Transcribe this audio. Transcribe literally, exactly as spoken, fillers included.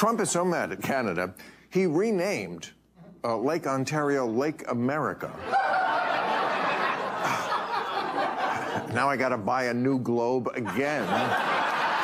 Trump is so mad at Canada, he renamed uh, Lake Ontario Lake America. Now I gotta buy a new globe again.